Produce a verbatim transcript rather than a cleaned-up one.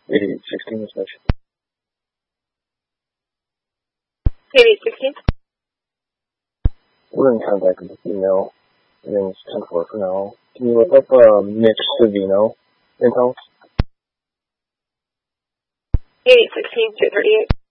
eighty-eight sixteen is mentioned. eighty-eight sixteen? We're in contact with the female. Everything's ten four for now. Can you look up uh, Mitch Savino in house? eighty-eight sixteen, two thirty-eight.